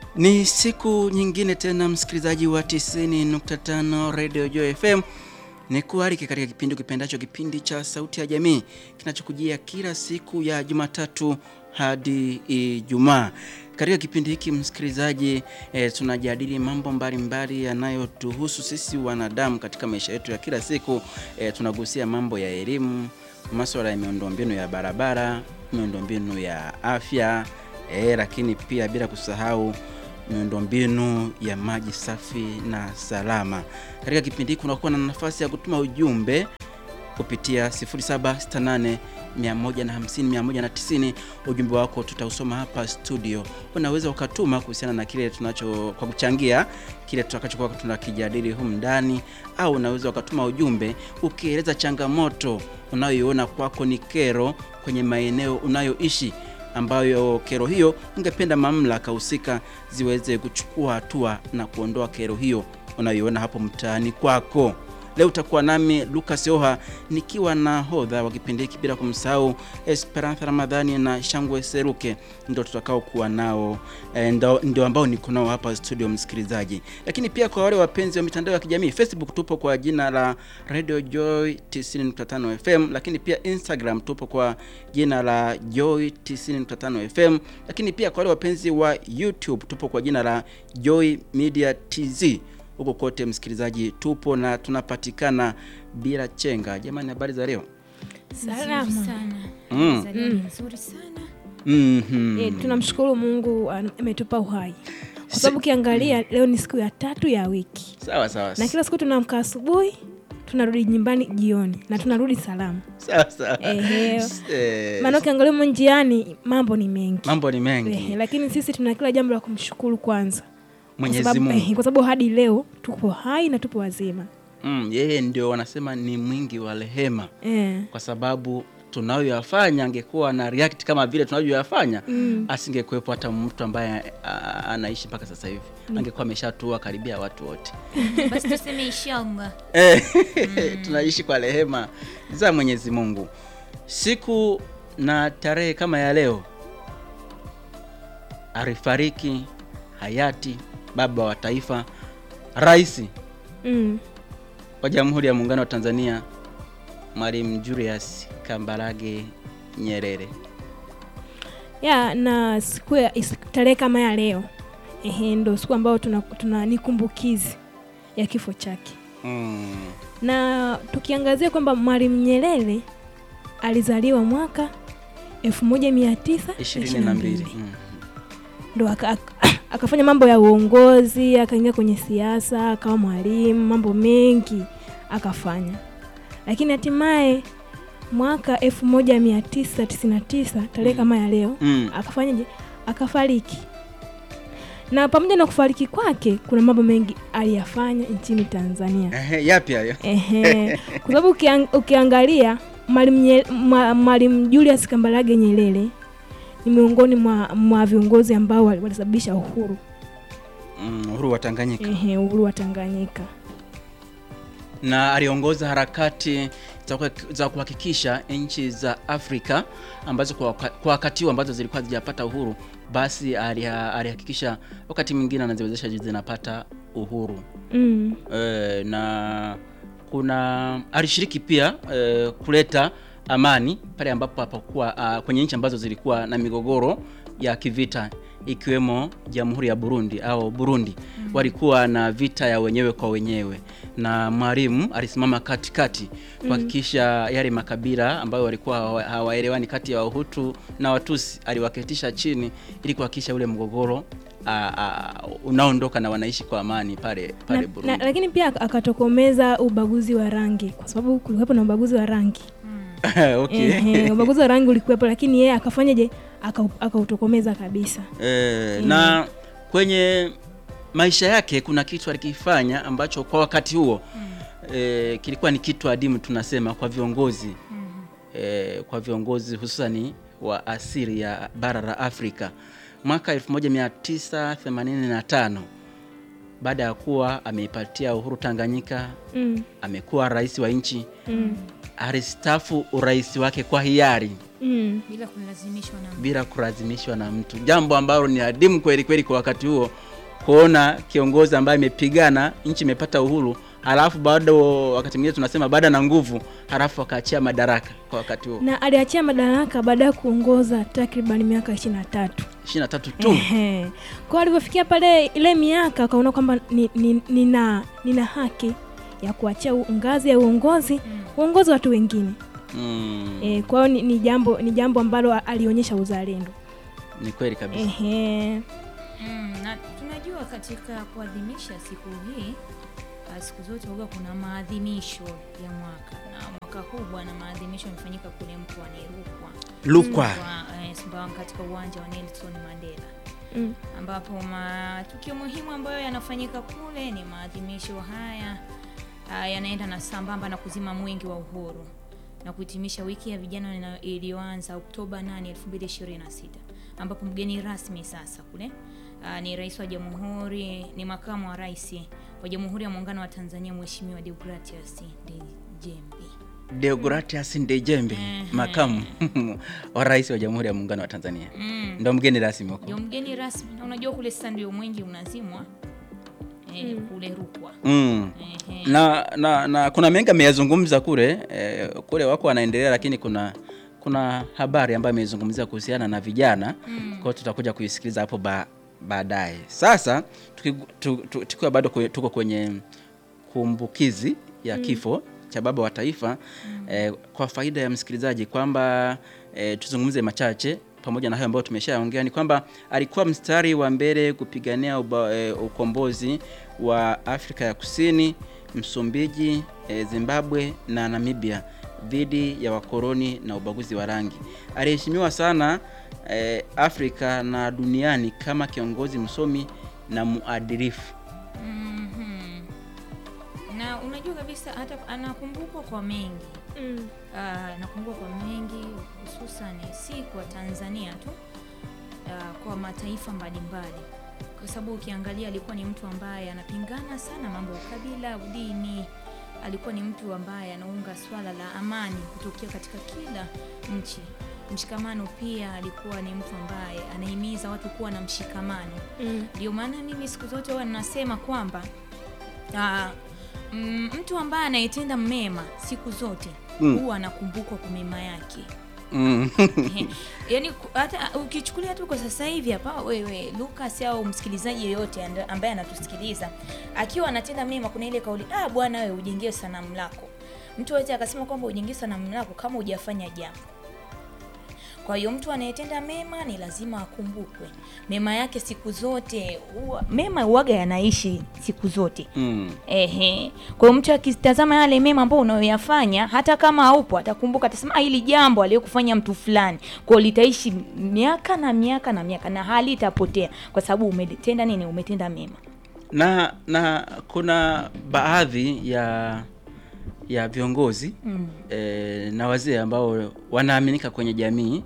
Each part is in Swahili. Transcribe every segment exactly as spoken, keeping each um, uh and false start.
Ni siku nyingine tena msikilizaji wa tisini nukta tano Radio Joy F M. Ni kualike katika kipindi kipendacho, kipindi cha Sauti ya Jamii kinachokujia kila siku ya Jumatatu hadi Ijumaa. Katika kipindi hiki msikilizaji, e, tunajadili mambo mbalimbali yanayotuhusu sisi wanadamu katika maisha yetu ya kila siku. E, tunagusia mambo ya elimu, masuala ya miundombinu ya barabara, miundombinu ya afya, e, lakini pia bila kusahau miundombinu ya maji safi na salama. Katika kipindi hiki kunakuwa na nafasi ya kutuma ujumbe kupitia sifuri saba sita nane mia moja hamsini mia moja tisini. Ujumbe wako tutausoma hapa studio. Unaweza ukatuma kuhusiana na kile tunacho, kwa kuchangia kile tutakachokuwa tunakijadili humu ndani, au unaweza ukatuma ujumbe ukieleza changamoto unayoiona kwako ni kero kwenye maeneo unayoishi, ambayo kero hiyo ungependa mamlaka husika ziweze kuchukua hatua na kuondoa kero hiyo unayoiona hapo mtaani kwako. Leo utakuwa nami Lucas Oha nikiwa na hodha wa kipindi hiki, bila kumsahau Esperanza Ramadhani na Shangwe Seruke, ndio tutakao kuwa nao, ndio ndio ambao niko nao hapa studio msikilizaji. Lakini pia kwa wale wapenzi wa mitandao ya kijamii, Facebook tupo kwa jina la Radio Joy tisini nukta tano F M, lakini pia Instagram tupo kwa jina la Joy tisini nukta tano F M, lakini pia kwa wale wapenzi wa YouTube tupo kwa jina la Joy Media T Z. Huko kote msikilizaji tupo na tunapatikana bila chenga. Jamani, habari za leo? Salama sana. Mm. Mm. Nzuri sana. Mhm. Eh, tunamshukuru Mungu ametupa uhai. Kwa sababu kiangalia leo ni siku ya tatu ya wiki. Sawa sawa. Na kila siku tunaamka asubuhi, tunarudi nyumbani jioni na tunarudi salama. Sawa sawa. Ehe. Eh. Maana kiangalia njiani mambo ni mengi. Mambo ni mengi. Ehe, lakini sisi tuna kila jambo la kumshukuru kwanza. Mwenyezi Mungu. Eh, kwa sababu hadi leo tupo hai na tupo wazima. Mm, yeye ndio wanasema ni mwingi wa rehema. Eh. Kwa sababu tunayoyafanya, angekuwa na react kama vile tunayoyafanya, Mm. asingekuepo hata mtu ambaye a, anaishi mpaka sasa hivi. Mm. Angekuwa ameshatua karibia watu wote. Basi tuseme inshallah. Eh, mm. Tunaishi kwa rehema za Mwenyezi Mungu. Siku na tarehe kama ya leo alifariki hayati baba wa taifa, Rais Mm. wa Jamhuri ya Muungano wa Tanzania, Mwalimu Julius Kambarage Nyerere. Ya, na siku ya tarehe kama ya leo, ehe, ndo siku ambayo tuna, tuna nikumbukizi ya kifo chake. Mm. Na tukiangazia kwamba Mwalimu Nyerere alizaliwa mwaka elfu moja mia tisa ishirini na mbili. Mm. Ndo aka, aka, akafanya mambo ya uongozi, akaingia kwenye siasa, akawa mwalimu, mambo mengi akafanya. Lakini hatimaye mwaka elfu moja mia tisa tisini na tisa tarehe kama ya leo, Mm. akafanyaje? Akafariki. Na pamoja na kufariki kwake kuna mambo mengi aliyafanya nchini Tanzania. Ehe, yapi hayo? Ehe. Kwa sababu ukiang, ukiangalia Mwalimu Mwalimu Julius Kambarage Nyerere ni miongoni mwa, mwa viongozi ambao walisababisha uhuru. Mm, uhuru wa Tanganyika. Ehe, uhuru wa Tanganyika. Na aliongoza harakati za kuhakikisha nchi za Afrika ambazo kwa, kwa wakati huo ambazo zilikuwa zijapata uhuru, basi alihakikisha wakati mwingine anaziwezesha zinapata uhuru. Mm. E, na kuna alishiriki pia e, kuleta amani pale ambapo hapakuwa uh, kwenye nchi ambazo zilikuwa na migogoro ya kivita, ikiwemo Jamhuri ya Burundi au Burundi. Mm. Walikuwa na vita ya wenyewe kwa wenyewe, na Mwalimu alisimama katikati kuhakikisha yale makabila ambayo walikuwa hawaelewani kati ya Wahutu na Watusi, aliwaketisha chini ili kuhakikisha ule mgogoro Uh, uh, unaondoka na wanaishi kwa amani pale pale na, Burundi. Na, lakini pia akatokomeza ubaguzi wa rangi, kwa sababu kulikuwa na ubaguzi wa rangi. Mm. Okay. Ehe, ubaguzi wa rangi ulikuwepo, lakini yeye akafanyaje? Akautokomeza aka kabisa. Eh, na kwenye maisha yake kuna kitu alikifanya ambacho kwa wakati huo mm. eh, kilikuwa ni kitu adimu tunasema kwa viongozi mm. eh, kwa viongozi hususani wa asili ya bara la Afrika. Mwaka elfu moja mia tisa themanini na tano, baada ya kuwa ameipatia uhuru Tanganyika, mm. amekuwa rais wa nchi, mm. alistafu urais wake kwa hiari Mm. bila kulazimishwa na mtu. bila kulazimishwa na mtu, jambo ambalo ni adimu kweli kweli kwa wakati huo, kuona kiongozi ambaye amepigana, nchi imepata uhuru, halafu bado wakati mwingine tunasema baada na nguvu, halafu akaachia madaraka kwa wakati huo. Na aliachia madaraka baada ya kuongoza takriban miaka ishirini na tatu. ishirini na tatu tu. Ehe. Kwa alipofikia pale ile miaka akaona kwamba ni, ni, nina nina haki ya kuachia u- ngazi ya uongozi, Mm. uongozi watu wengine. Mm. Eh, kwa hiyo ni, ni jambo ni jambo ambalo alionyesha uzalendo. Ni kweli kabisa. Ehe. Mm, na tunajua katika kuadhimisha siku hii ah, siku zote huwa kuna maadhimisho ya mwaka, na mwaka huu bwana maadhimisho yamefanyika kule mkoani Rukwa. Rukwa. Kwa, eh, Sumbawanga katika uwanja wa Nelson Mandela, Mm. ambapo matukio muhimu ambayo yanafanyika kule ni maadhimisho haya ah, yanaenda na sambamba na kuzima mwenge wa uhuru na kuhitimisha wiki ya vijana ina- iliyoanza Oktoba nane elfu mbili ishirini na sita, ambapo mgeni rasmi sasa kule ah, ni rais wa jamhuri, ni makamu wa rais wa Jamhuri ya Muungano wa Tanzania Mheshimiwa Deogratias Ndejembi. Deogratias Ndejembe, Mhm. makamu wa rais wa Jamhuri ya Muungano wa Tanzania. Mm. Ndio mgeni rasmi huko. Ndio mgeni rasmi. Na unajua kule sasa ndio mwingi unazimwa eh, kule Rukwa. Mm. Ehe. Na, na na kuna mengi ameyazungumza kule eh, kule wako wanaendelea, lakini kuna kuna habari ambayo amezungumzia kuhusiana na vijana. Mm. Kwa hiyo tutakuja kuisikiliza hapo ba, baadaye. Sasa tuki- tu- tu- tukiwa bado kwe- tuko kwenye kumbukizi ya kifo cha baba wa taifa, eh, kwa faida ya msikilizaji kwamba eh, tuzungumze machache pamoja na hayo ambayo tumeshaongea. Ni kwamba alikuwa mstari wa mbele kupigania uba, eh, ukombozi wa Afrika ya Kusini, Msumbiji, eh, Zimbabwe na Namibia dhidi ya wakoloni na ubaguzi wa rangi. Aliheshimiwa sana eh, Afrika na duniani kama kiongozi msomi na muadilifu. Mhm. Na unajua kabisa hata anakumbukwa kwa mengi. Mm. Ah, nakumbukwa kwa mengi, hususan si kwa Tanzania tu, ah, kwa mataifa mbalimbali, kwa sababu ukiangalia alikuwa ni mtu ambaye anapingana sana mambo ya ukabila, udini. Alikuwa ni mtu ambaye anaunga swala la amani kutokea katika kila nchi. Mshikamano pia, alikuwa ni mtu ambaye anahimiza watu kuwa na mshikamano. Mm. Ndio maana mimi siku zote huwa ninasema kwamba ah, mm, mtu ambaye anayetenda mema siku zote Mm. huwa anakumbukwa kwa mema yake. Mm. Ehe. Yaani ku- hata ukichukulia tu kwa sasa hivi hapa, wewe Lucas au msikilizaji yeyote anda- ambaye anatusikiliza akiwa anatenda mema, kuna ile kauli, ah bwana wewe ujengee sanamu lako. Mtu wote akasema kwamba ujengee sanamu lako kama hujafanya jambo. Kwa hiyo mtu anayetenda mema ni lazima akumbukwe. Mema yake siku zote huwa, mema uwaga yanaishi siku zote. Mm. Ehe. Kwa hiyo mtu akitazama yale mema ambayo unayoyafanya, hata kama haupo atakumbuka, atasema ah, hili jambo aliyokufanya mtu fulani. Kwa hiyo litaishi miaka na miaka na miaka na hali itapotea kwa sababu umetenda nini? Umetenda mema. Na na kuna baadhi ya ya viongozi Mm. e, na wazee ambao wanaaminika kwenye jamii.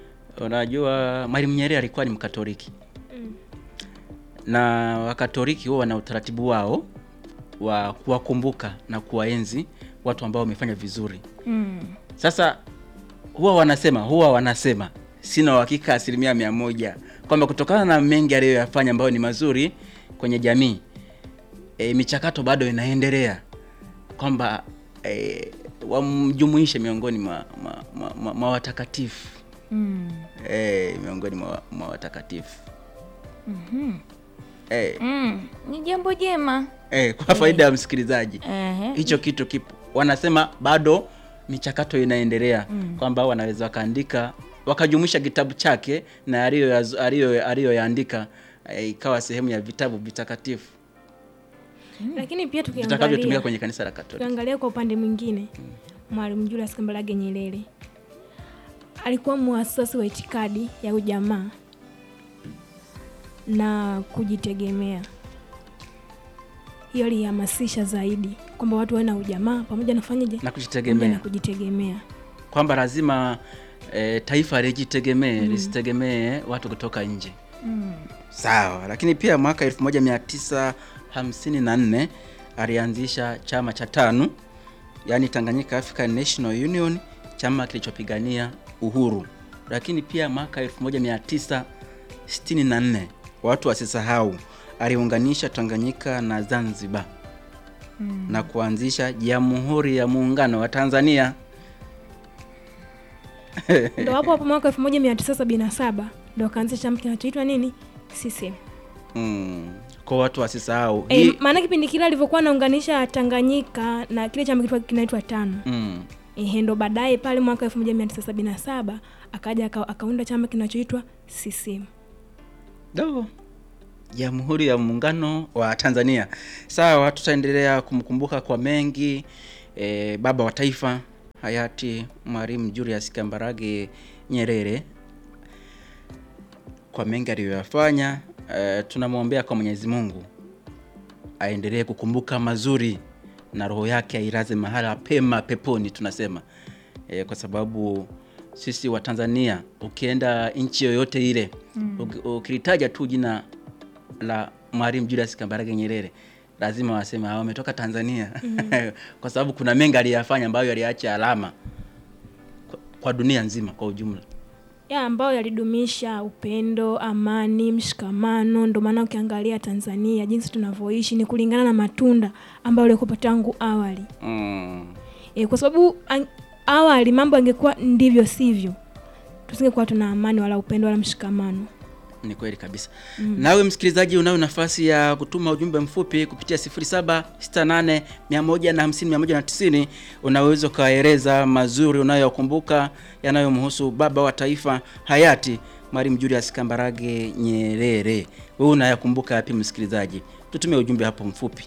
Unajua Mwalimu Nyerere alikuwa ni Mkatoliki. Mm. Na Wakatoliki huwa wana utaratibu wao wa kuwakumbuka na kuwaenzi watu ambao wamefanya vizuri. Mm. Sasa huwa wanasema huwa wanasema sina uhakika asilimia mia moja kwamba kutokana na mengi aliyoyafanya ambayo ni mazuri kwenye jamii, e, michakato bado inaendelea kwamba e, wamjumuishe miongoni mwa, mwa, mwa, mwa, mwa watakatifu. Mm. E, miongoni mwa, mwa watakatifu. Mhm. E, Mm. Ni jambo jema. e, kwa faida ya msikilizaji, Ehe. hicho kitu kipo. Wanasema bado michakato inaendelea, Mm. kwamba wanaweza wakaandika wakajumuisha kitabu chake na aliyo aliyo aliyoyaandika eh, ikawa sehemu ya vitabu vitakatifu Lakini pia vitakavyotumika tukiangalia kwenye kanisa la Katoliki. tukiangalia kwa upande mwingine, Mwalimu Julius Kambarage Nyerere alikuwa muasisi wa itikadi ya ujamaa na kujitegemea. Hiyo ilihamasisha zaidi kwamba watu wawe na ujamaa pamoja na kufanyaje Na pamoja kujitegemea, na kujitegemea. kwamba lazima eh, taifa lijitegemee, lisitegemee watu kutoka nje. Mm. Sawa, lakini pia mwaka elfu moja mia tisa hamsini na nne alianzisha chama cha TANU, yani Tanganyika African National Union, chama kilichopigania uhuru. Lakini pia mwaka elfu moja mia tisa sitini na nne, watu wasisahau, aliunganisha Tanganyika na Zanzibar mm. na kuanzisha Jamhuri ya Muungano wa Tanzania. Ndio hapo hapo mwaka elfu moja mia tisa sabini na saba ndio kaanzisha chama kinachoitwa nini? C C M. Mm. Kwa watu wasisahau. E, maana kipindi kile alivyokuwa anaunganisha Tanganyika na kile chama kilikuwa kinaitwa tano. Mm. Eh, ndo baadaye pale mwaka elfu moja mia tisa sabini na saba akaja akaunda chama kinachoitwa C C M. Ndio. Jamhuri ya Muungano wa Tanzania. Sawa, tutaendelea kumkumbuka kwa mengi e, baba wa taifa hayati Mwalimu Julius Kambarage Nyerere kwa mengi aliyoyafanya. E, tunamwombea kwa Mwenyezi Mungu aendelee kukumbuka mazuri na roho yake ailaze mahala pema peponi tunasema. E, kwa sababu sisi wa Tanzania ukienda nchi yoyote ile mm. ukilitaja tu jina la Mwalimu Julius Kambarage Nyerere lazima waseme hao wametoka Tanzania mm. kwa sababu kuna mengi aliyafanya ambayo yaliacha alama kwa, kwa dunia nzima kwa ujumla. Ya ambayo yalidumisha upendo, amani, mshikamano. Ndio maana ukiangalia Tanzania jinsi tunavyoishi ni kulingana na matunda ambayo yalikuwa tangu awali. Mm. E, kwa sababu an, awali mambo yangekuwa ndivyo sivyo, tusingekuwa tuna amani wala upendo wala mshikamano. Ni kweli kabisa. Mm. Nawe msikilizaji unayo nafasi ya kutuma ujumbe mfupi kupitia sifuri saba sita nane mia moja hamsini mia moja tisini. Unaweza kaeleza mazuri unayokumbuka yanayomhusu baba wa taifa hayati Mwalimu Julius Kambarage Nyerere. Wewe unayakumbuka yapi msikilizaji? Tutumie ujumbe hapo mfupi.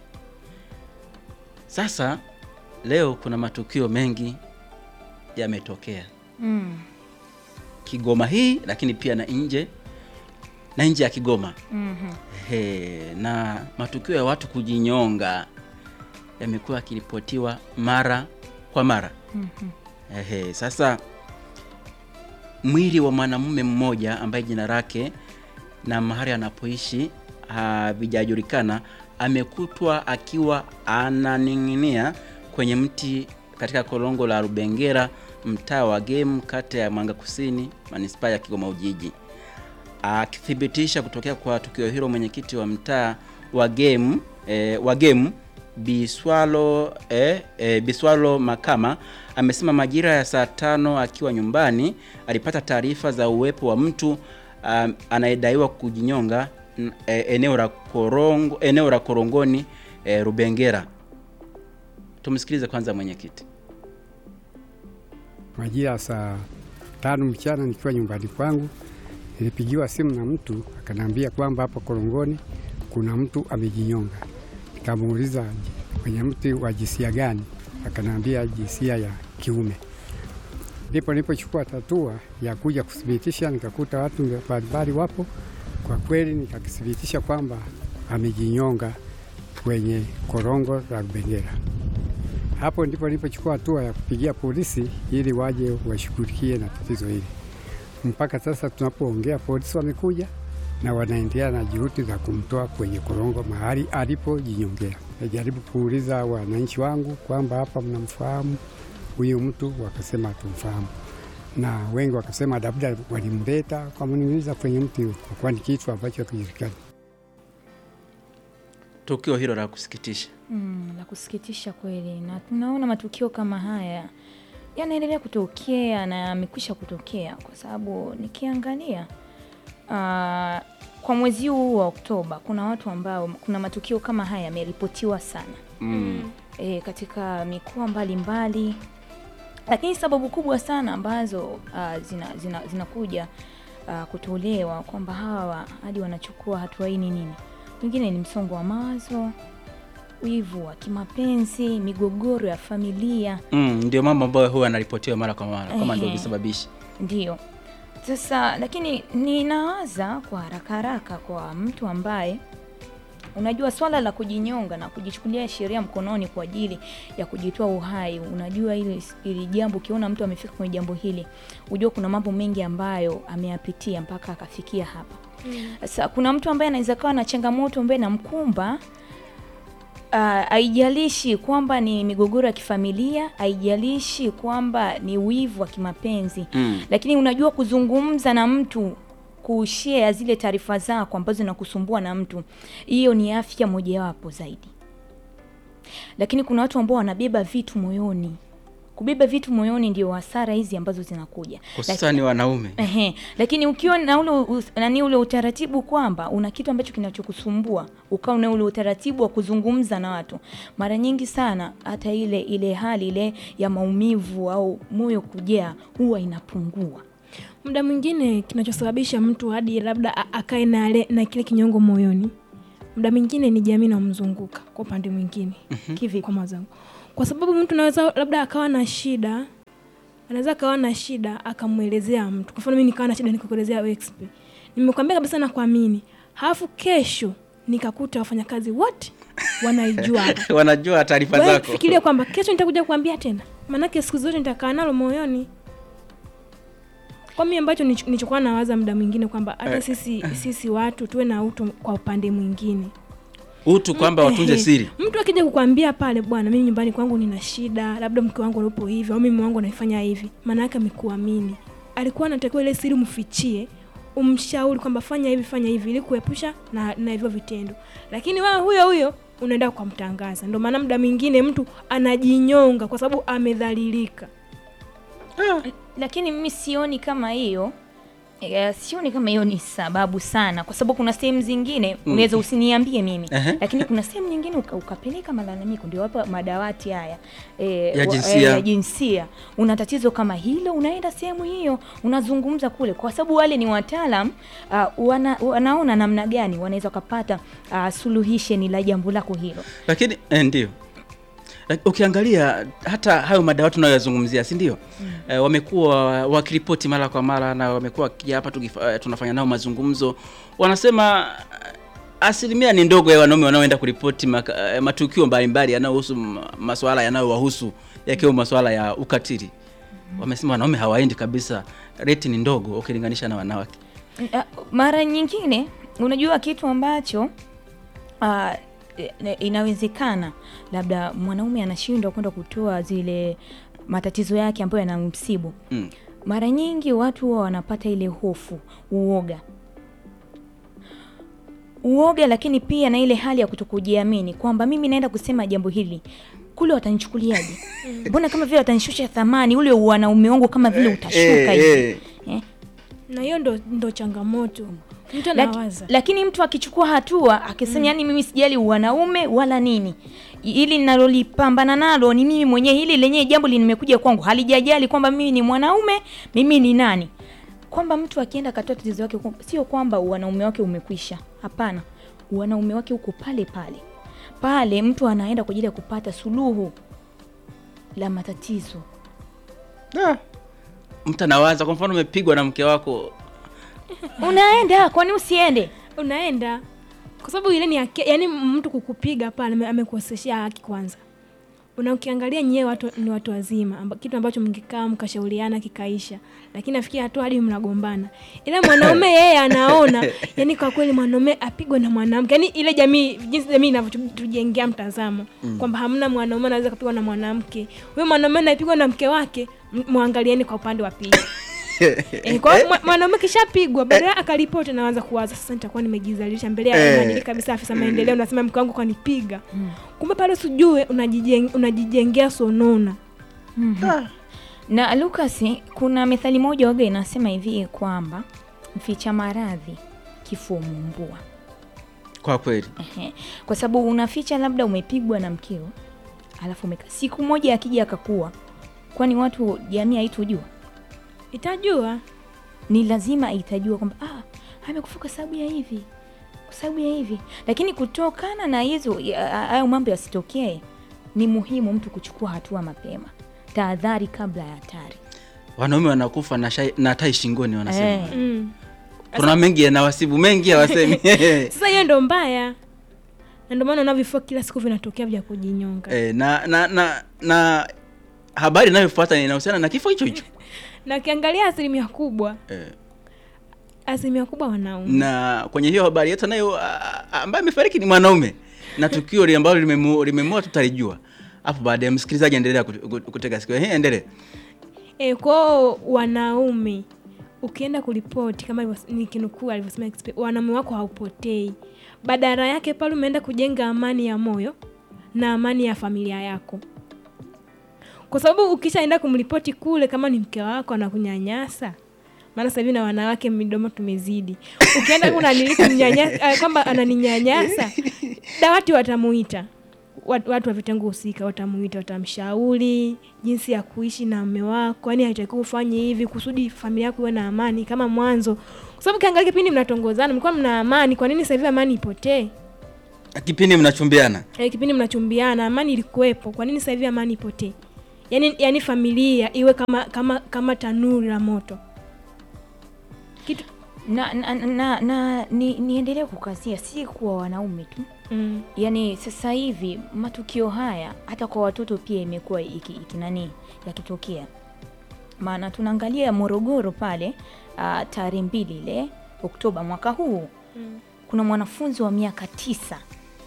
Sasa leo kuna matukio mengi yametokea. Mm. Kigoma hii lakini pia na nje na nje ya Kigoma. Mhm. He, na matukio ya watu kujinyonga yamekuwa yakiripotiwa mara kwa mara. Mhm. Ehe, sasa mwili wa mwanamume mmoja ambaye jina lake na mahali anapoishi havijajulikana amekutwa akiwa ananing'inia kwenye mti katika korongo la Rubengera, mtaa wa Gemu, kata ya Mwanga Kusini, manispaa ya Kigoma Ujiji. Akithibitisha kutokea kwa tukio hilo, mwenyekiti wa mtaa wa Gemu e, wa Gemu Biswalo e, e, Biswalo Makama amesema majira ya saa tano akiwa nyumbani alipata taarifa za uwepo wa mtu um, anayedaiwa kujinyonga e, eneo la Korongo eneo la Korongoni e, Rubengera. Tumsikilize kwanza mwenyekiti. Majira saa tano mchana nikiwa nyumbani kwangu nilipigiwa simu na mtu akaniambia kwamba hapa Korongoni kuna mtu amejinyonga. Nikamuuliza kwenye mti wa jinsia gani? Akaniambia jinsia ya kiume. Ndipo nilipochukua hatua ya kuja kuthibitisha, nikakuta watu mbalimbali wapo. Kwa kweli nikakithibitisha kwamba amejinyonga kwenye korongo la Rubengera. Hapo ndipo nilipochukua hatua ya kupigia polisi ili waje washughulikie na tatizo hili. Mpaka sasa tunapoongea polisi wamekuja na wanaendelea na juhudi za kumtoa kwenye korongo mahali alipojinyongea. Najaribu kuuliza wananchi wangu kwamba hapa mnamfahamu huyu mtu, wakasema tumfahamu. Na wengi wakasema labda walimleta kwa mniuliza kwenye mti, kwa ni kitu ambacho hakijulikani. Tukio hilo la kusikitisha. Mm, la kusikitisha kweli. Na tunaona matukio kama haya yanaendelea kutokea na yamekwisha kutokea, kwa sababu nikiangalia uh, kwa mwezi huu wa Oktoba kuna watu ambao kuna matukio kama haya yameripotiwa sana. Mm. E, katika mikoa mbalimbali. Lakini sababu kubwa sana ambazo uh, zina zina zinakuja uh, kutolewa kwamba hawa hadi wanachukua hatua hii ni nini? Wengine ni msongo wa mawazo, wivu wa kimapenzi, migogoro ya familia. Mm, ndio mambo ambayo huwa yanaripotiwa mara kwa mara kama ndio visababishi. Ndio. Sasa lakini ninawaza kwa haraka haraka kwa mtu ambaye unajua swala la kujinyonga na kujichukulia sheria mkononi kwa ajili ya kujitoa uhai, unajua ile ili jambo, ukiona mtu amefika kwenye jambo hili, unajua kuna mambo mengi ambayo ameyapitia mpaka akafikia hapa. Sasa mm. kuna mtu ambaye anaweza kawa na changamoto ambaye namkumba haijalishi kwamba ni migogoro ya kifamilia, haijalishi kwamba ni wivu wa kimapenzi. Mm. Lakini unajua kuzungumza na mtu, kushare zile taarifa zako ambazo zinakusumbua na mtu, hiyo ni afya mojawapo zaidi. Lakini kuna watu ambao wanabeba vitu moyoni. Kubeba vitu moyoni ndio hasara hizi ambazo zinakuja. Hususan ni wanaume. Ehe. Lakini ukiwa na ule nani ule utaratibu kwamba una kitu ambacho kinachokusumbua, ukao na ule utaratibu wa kuzungumza na watu, mara nyingi sana hata ile ile hali ile ya maumivu au moyo kujaa huwa inapungua. Muda mwingine kinachosababisha mtu hadi labda akae na, na kile kinyongo moyoni, muda mwingine ni jamii na mzunguka kwa upande mwingine. Mm-hmm. Kivi kwa mazangu. Kwa sababu mtu anaweza labda akawa na shida, anaweza akawa na shida akamuelezea mtu. Kwa mfano mimi nikawa na shida nikakuelezea wewe X P. Nimekwambia kabisa na kuamini. Halafu kesho nikakuta wafanyakazi wote wanaijua. Wanajua taarifa zako. Wewe fikiria kwamba kesho nitakuja kuambia tena. Maana siku zote nitakaa nalo moyoni. Kwa mimi ambacho nilichokuwa nawaza muda mwingine kwamba hata sisi sisi watu tuwe na utu kwa upande mwingine. Utu kwamba watunze siri. Mtu akija kukuambia pale, bwana mimi nyumbani kwangu nina shida, labda mke wangu yupo hivi au mimi wangu naifanya hivi, maana yake amekuamini. Alikuwa anatakiwa ile siri mfichie, umshauri kwamba fanya hivi fanya hivi ili kuepusha na na hivyo vitendo. Lakini wewe huyo huyo unaenda kumtangaza. Ndio maana muda mwingine mtu anajinyonga kwa sababu amedhalilika. Ah. Lakini mimi sioni kama hiyo E, sioni kama hiyo ni sababu sana, kwa sababu kuna sehemu zingine mm. unaweza usiniambie mimi uh-huh. lakini kuna sehemu nyingine uka, ukapeleka malalamiko, ndio hapa madawati haya e, ya jinsia. Wa, e, ya jinsia una tatizo kama hilo, unaenda sehemu hiyo unazungumza kule, kwa sababu wale ni wataalam uh, wana, wanaona namna gani wanaweza kupata uh, suluhisho la jambo lako hilo. Lakini eh, ndio ukiangalia hata hayo madawati tunayozungumzia, si ndio? Mm. E, wamekuwa wakiripoti mara kwa mara na wamekuwa kija hapa tunafanya nao mazungumzo. Wanasema asilimia ni ndogo ya wanaume wanaoenda kuripoti maka, matukio mbalimbali yanayohusu masuala yanayowahusu yakiwa masuala ya ukatili. Mm. Wamesema wanaume hawaendi kabisa, rate ni ndogo ukilinganisha na wanawake. Mara nyingine unajua kitu ambacho uh, inawezekana labda mwanaume anashindwa kwenda kutoa zile matatizo yake ambayo yanamsibu. Mm. Mara nyingi watu wao wanapata ile hofu, uoga. Uoga, lakini pia na ile hali ya kutokujiamini kwamba mimi naenda kusema jambo hili, kule watanichukuliaje? Mbona kama vile watanishusha thamani, ule wanaume wangu kama vile utashuka hivi. Eh, eh. Eh? Na hiyo ndo ndo changamoto. Mtu anawaza. Laki, lakini mtu akichukua hatua akisema mm. yani mimi sijali wanaume wala nini, ili ninalolipambana nalo ni mimi mwenyewe, hili lenyewe jambo limekuja kwangu, halijajali kwamba mimi ni mwanaume, mimi ni nani. Kwamba mtu akienda katoa tatizo yake, sio kwamba wanaume wake umekwisha, hapana. Wanaume wake uko pale pale. Pale mtu anaenda kwa ajili ya kupata suluhu la matatizo. Ah. Mtu anawaza kwa mfano umepigwa na mke wako, unaenda, kwani usiende? Unaenda. Kwa sababu ile ni yani mtu kukupiga pale amekoseshia haki kwanza. Unakiangalia nyewe watu ni watu wazima, amba, kitu ambacho mngekaa mkashauriana kikaisha. Lakini nafikia hatua hadi mnagombana. Ile mwanaume yeye anaona yani kwa kweli mwanaume apigwe na mwanamke. Yani ile jamii, jinsi jamii inavyotujengea mtazamo mm. kwamba hamna mwanaume anaweza kupigwa na mwanamke. Wewe mwanaume anapigwa na mke wake, muangalieni kwa upande wa pili. Eh, kwa mwanaume kishapigwa baadaye akalipoti na anaanza kuwaza sasa nitakuwa nimejizalisha mbele ya majini kabisa afisa maendeleo, unasema mke wangu kanipiga. Mm. Kumbe pale usijue unajijengea unajijengea sonona. Mm-hmm. Ah. Na Lucas, kuna methali moja waga inasema hivi kwamba mficha maradhi kifua mumbua. Kwa kweli. Ehe. Kwa sababu unaficha labda umepigwa na mkeo, alafu umeka siku moja akija akakua, kwani watu jamii haitujua? Itajua. Ni lazima itajua kwamba ah amekufuka sababu ya hivi, kwa sababu ya hivi. Lakini kutokana na hizo hayo mambo yasitokee, ni muhimu mtu kuchukua hatua mapema, tahadhari kabla ya hatari. Wanaume wanakufa na shai, na tai shingoni wanasema. Eh. Mm. Kuna mengi yanawasibu, mengi hawasemi. Sasa hiyo ndo mbaya. Na ndio maana na vifo kila siku vinatokea vya kujinyonga. Eh, na na na, na habari inayofuata inahusiana na kifo hicho hicho. Na kiangalia asilimia kubwa eh. asilimia kubwa wanaume. Na kwenye hiyo habari yetu nayo ambaye amefariki ni mwanaume. na tukio lile ambalo limemua limemua tutalijua. Hapo baadaye msikilizaji endelea kutega sikio. Ehe, endelee. Eh, kwa wanaume ukienda kuripoti kama nikinukuu alivyosema wanaume wako haupotei. Badala yake pale umeenda kujenga amani ya moyo na amani ya familia yako. Kwa sababu ukishaenda kumripoti kule kama ni mke wako anakunyanyasa, maana sasa hivi na wanawake midomo tumezidi. Ukienda kuna niliku mnyanyasa kwamba ananinyanyasa, dawati watamuita. Watu, watu wa vitengo husika watamuita, watamshauri jinsi ya kuishi na mume wako, yani haitakiwi ufanye hivi kusudi familia yako iwe na amani kama mwanzo. Kwa sababu kiangalia kipindi mnatongozana mlikuwa mna amani, kwa nini sasa hivi amani ipotee? Kipindi mnachumbiana. Eh, kipindi mnachumbiana amani ilikuwepo, kwa nini sasa hivi amani ipotee? Yaani yani familia iwe kama kama kama tanuri la moto. Kitu na na, na, na ni, niendelee kukazia si kwa wanaume tu. Mm. Yaani sasa hivi matukio haya hata kwa watoto pia imekuwa iki, iki nani yakitokea. Maana tunaangalia Morogoro pale uh, tarehe mbili ile Oktoba mwaka huu. Mm. Kuna mwanafunzi wa miaka tisa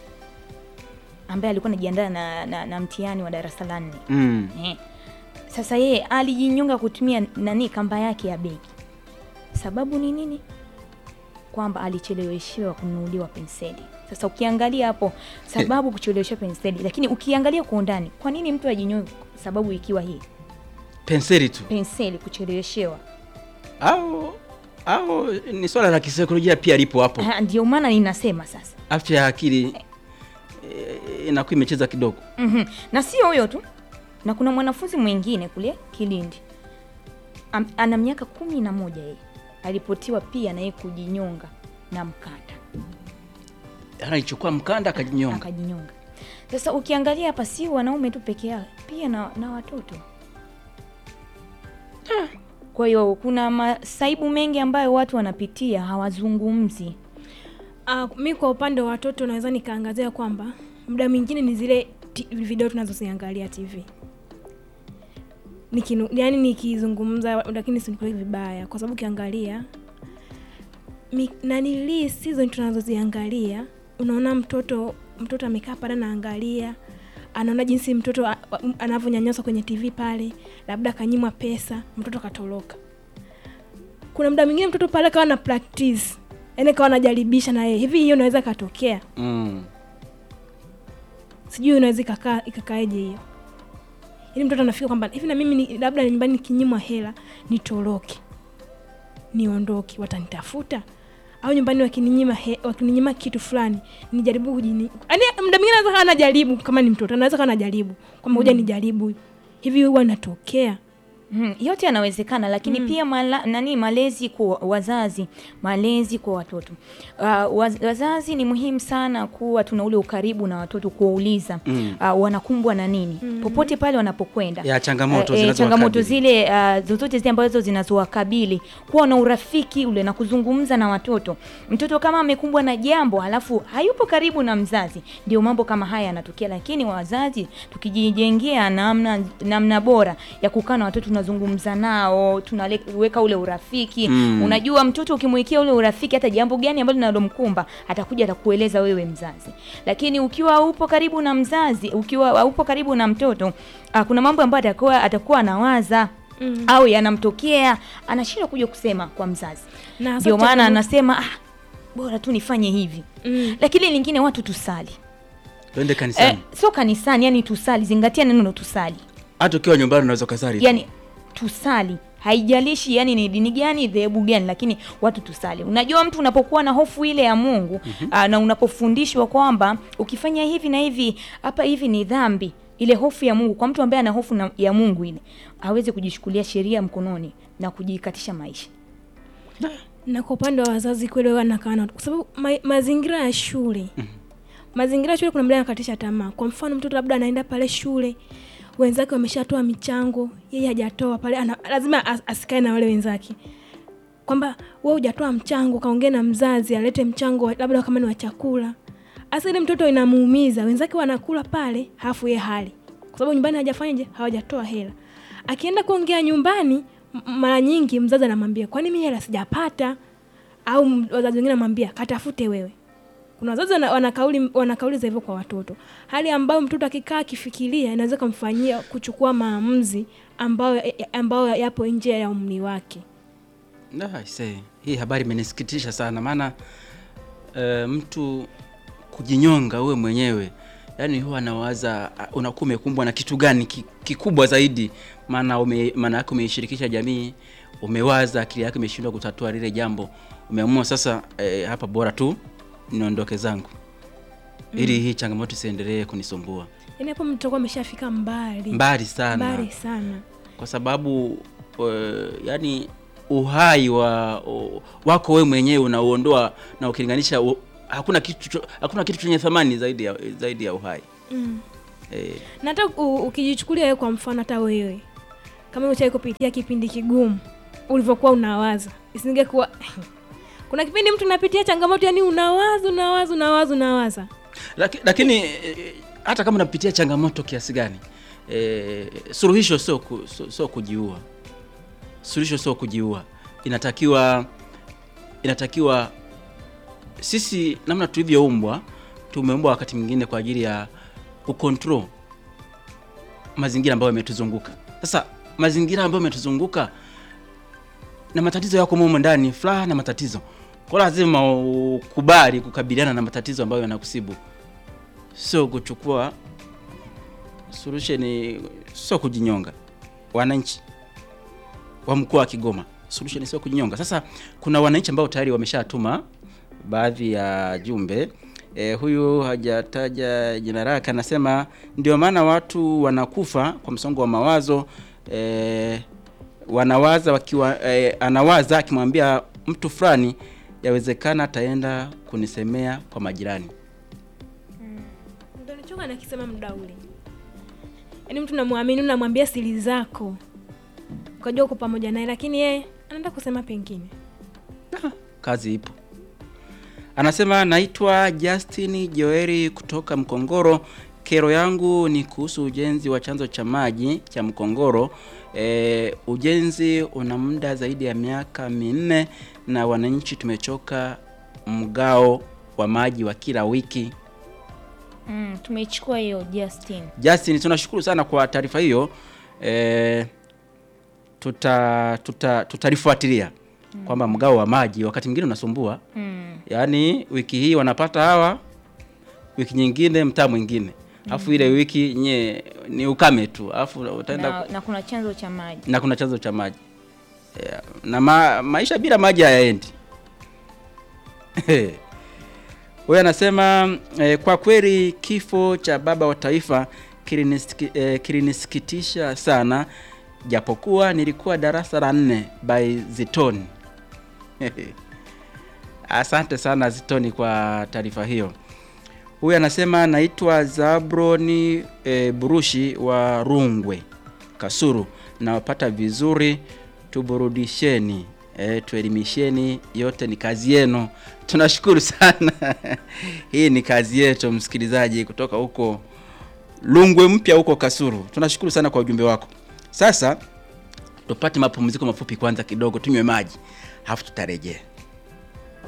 ambaye alikuwa anajiandaa na, na, na mtihani wa darasa la nne. Mm. Eh. Sasa yeye alijinyonga kutumia nani kamba yake ya begi. Sababu ni nini? Kwamba alicheleweshewa kununuliwa penseli. Sasa ukiangalia hapo sababu kuchelewesha penseli, lakini ukiangalia kwa undani, kwa nini mtu ajinyonge sababu ikiwa hii? Penseli tu. Penseli kucheleweshewa. Au au ni swala la kisaikolojia pia lipo hapo. Ha, ndio maana ninasema sasa. Afya ya akili e, inakuwa imecheza kidogo. Mhm. Na sio huyo tu. Na kuna mwanafunzi mwingine kule Kilindi. Am, ana miaka kumi na moja yeye. Alipotiwa pia na yeye kujinyonga na mkanda. Anaichukua mkanda akajinyonga. Akajinyonga. Sasa ukiangalia hapa si wanaume tu peke yao, pia na, na watoto. Ah. Kwa hiyo kuna masaibu mengi ambayo watu wanapitia hawazungumzi. Uh, mimi kwa upande wa watoto naweza nikaangazia kwamba muda mwingine ni zile t- video tunazoziangalia T V. Nikinu, yani nikizungumza lakini sinikule vibaya kwa sababu ukiangalia nani li season tunazoziangalia unaona mtoto mtoto amekaa pale anaangalia, anaona jinsi mtoto anavyonyanyaswa kwenye T V pale, labda kanyimwa pesa, mtoto katoroka. Kuna muda mwingine mtoto pale kawa na practice, yaani kawa anajaribisha na yeye. Hivi hiyo inaweza katokea? Mm. Sijui inaweza ikakaa ikakaaje hiyo. Yaani mtoto anafika kwamba hivi na mimi ni, labda nyumbani nikinyimwa hela nitoroke. Niondoke, watanitafuta. Au nyumbani wakininyima he, wakininyima kitu fulani nijaribu kujini. Yaani muda mwingine anaweza kana anajaribu kama ni mtoto, anaweza kana anajaribu kwamba ngoja mm. nijaribu. Hivi huwa inatokea. Hmm, yote yanawezekana lakini mm. pia mala, nani malezi kwa wazazi, malezi kwa watoto. Uh, waz, wazazi ni muhimu sana kuwa tuna ule ukaribu na watoto, kuwauliza mm. uh, wanakumbwa na nini mm. popote pale wanapokwenda. Ya changamoto uh, eh, changamoto zile uh, zozote zile ambazo zinazowakabili, kuwa na urafiki ule na kuzungumza na watoto. Mtoto kama amekumbwa na jambo halafu hayupo karibu na mzazi, ndio mambo kama haya yanatokea. Lakini wazazi tukijijengea namna namna bora ya kukaa na watoto, tunazungumza nao, tunaweka ule urafiki. Mm. Unajua mtoto ukimwekea ule urafiki, hata jambo gani ambalo linalomkumba atakuja atakueleza wewe mzazi. Lakini ukiwa upo karibu na mzazi, ukiwa upo karibu na mtoto, uh, kuna mambo ambayo atakuwa atakuwa anawaza mm. au yanamtokea, anashindwa kuja kusema kwa mzazi. Ndio maana anasema ah, bora tu nifanye hivi. Mm. Lakini lingine, watu tusali. Twende kanisani. Eh, sio kanisani, yani tusali, zingatia neno tusali. Hata ukiwa nyumbani unaweza kusali. Yani tusali, haijalishi yani ni dini gani, dhehebu gani, lakini watu tusali. Unajua mtu unapokuwa na hofu ile ya Mungu, mm-hmm. na unapofundishwa kwamba ukifanya hivi na hivi hapa hivi ni dhambi, ile hofu ya Mungu kwa mtu ambaye ana hofu na, ya Mungu ile, hawezi kujishukulia sheria mkononi na kujikatisha maisha. Na kwa upande wa wazazi kweli wanakana, kwa sababu ma, mazingira ya shule. Mm-hmm. Mazingira ya shule kuna mmoja anakatisha tamaa. Kwa mfano mtoto labda anaenda pale shule, wenzake wameshatoa michango, yeye hajatoa pale, ana, lazima as, asikae na wale wenzake. Kwamba wewe hujatoa mchango, kaongea na mzazi alete mchango labda kama ni wa chakula. Asa ile mtoto inamuumiza, wenzake wanakula pale, hafu yeye hali. Kwa sababu nyumbani hajafanyaje, hawajatoa hela. Akienda kuongea nyumbani, mara nyingi mzazi anamwambia, "Kwani mimi hela sijapata?" Au wazazi wengine anamwambia, "Katafute wewe." Kuna wazazi wana, wana kauli wana kauli za hivyo kwa watoto, hali ambayo mtoto akikaa akifikiria inaweza kumfanyia kuchukua maamuzi ambayo ambayo yapo nje ya umri wake. Na say hii habari imenisikitisha sana, maana uh, mtu kujinyonga wewe mwenyewe, yani huwa anawaza unakuwa umekumbwa na kitu gani kikubwa zaidi, maana ume, maana yako umeishirikisha jamii, umewaza akili yako imeshindwa kutatua lile jambo, umeamua sasa eh, hapa bora tu niondoke zangu mm. ili hii changamoto isiendelee kunisumbua. Yaani hapo mtu ameshafika mbali mbali sana mbali sana, kwa sababu uh, yani uhai wa uh, wako wewe mwenyewe unauondoa, na ukilinganisha uh, hakuna kitu hakuna kitu chenye thamani zaidi ya zaidi ya uhai mm. eh. Na hata ukijichukulia wewe kwa mfano, hata wewe kama unataka kupitia kipindi kigumu ulivyokuwa unawaza, isingekuwa kuna kipindi mtu anapitia changamoto, yani unawaza unawaza unawaza unawaza Laki, lakini eh, hata kama unapitia changamoto kiasi gani, eh, suluhisho sio ku, so, so kujiua. Suluhisho sio kujiua. Inatakiwa inatakiwa sisi namna tulivyoumbwa, tumeumbwa wakati mwingine kwa ajili ya kucontrol mazingira ambayo yametuzunguka. Sasa mazingira ambayo yametuzunguka na matatizo yako mumo ndani, furaha na matatizo. Kwa lazima ukubali kukabiliana na matatizo ambayo yanakusibu. Sio kuchukua solution, sio kujinyonga. Wananchi wa mkoa wa Kigoma, solution sio kujinyonga. Sasa kuna wananchi ambao tayari wameshatuma baadhi ya jumbe. E, huyu hajataja jina lake, anasema ndio maana watu wanakufa kwa msongo wa mawazo. E, wanawaza wakiwa e, anawaza akimwambia mtu fulani yawezekana ataenda kunisemea kwa majirani. Mm. Ndio nichoka na kisema muda ule. Yaani mtu namwamini, unamwambia siri zako, ukajua uko pamoja naye, lakini yeye anaenda kusema pengine. Ah, kazi ipo. Anasema naitwa Justin Joeri kutoka Mkongoro. Kero yangu ni kuhusu ujenzi wa chanzo cha maji cha Mkongoro. E, ujenzi una muda zaidi ya miaka minne na wananchi tumechoka mgao wa maji wa kila wiki. Mm, tumeichukua hiyo Justin. Justin, tunashukuru sana kwa taarifa hiyo. E, tuta tuta tutalifuatilia mm. kwamba mgao wa maji wakati mwingine unasumbua. Mm. Yaani wiki hii wanapata hawa, wiki nyingine mtaa mwingine. Alafu mm. ile wiki nye ni ukame tu. Alafu utaenda na, na kuna chanzo cha maji. Na kuna chanzo cha maji. Yeah. Na ma, maisha bila maji hayaendi. Huyu anasema eh, kwa kweli kifo cha baba wa taifa kilinisiki, eh, kilinisikitisha sana, japokuwa nilikuwa darasa la nne by Zitoni. Asante sana Zitoni kwa taarifa hiyo. Huyu anasema naitwa Zabroni e, Burushi wa Rungwe Kasuru, nawapata vizuri, tuburudisheni, e, tuelimisheni, yote ni kazi yenu. Tunashukuru sana. Hii ni kazi yetu msikilizaji kutoka huko Rungwe mpya huko Kasuru. Tunashukuru sana kwa ujumbe wako. Sasa tupate mapumziko mafupi kwanza kidogo, tunywe maji, halafu tutarejea.